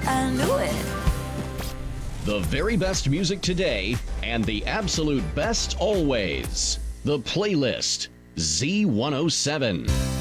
I knew it. The very best music today and the absolute best always. The Playlist Z107.